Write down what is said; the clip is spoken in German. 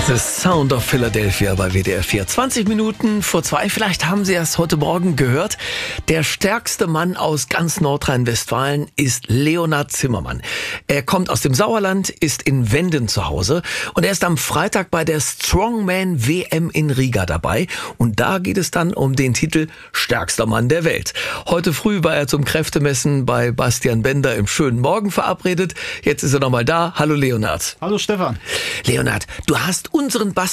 The Sound of Philadelphia bei WDR 4. 20 Minuten vor 2, vielleicht haben Sie es heute Morgen gehört. Der stärkste Mann aus ganz Nordrhein-Westfalen ist Leonhard Zimmermann. Er kommt aus dem Sauerland, ist in Wenden zu Hause und er ist am Freitag bei der Strongman WM in Riga dabei. Und da geht es dann um den Titel Stärkster Mann der Welt. Heute früh war er zum Kräftemessen bei Bastian Bender im schönen Morgen verabredet. Jetzt ist er nochmal da. Hallo Leonhard. Hallo Stefan. Leonhard, du hast unseren